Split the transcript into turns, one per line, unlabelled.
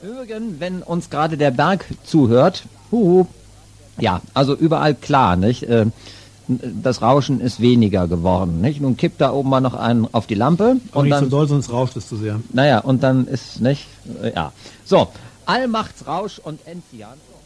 Übrigens, wenn uns gerade der Berg zuhört, ja, also überall klar, nicht? Das Rauschen ist weniger geworden, nicht? Nun kippt da oben mal noch einen auf die Lampe.
Auch
und
nicht
dann,
so doll, sonst rauscht es zu sehr.
Naja, und dann ist, nicht? Ja. So, Allmachtsrausch und Enzian.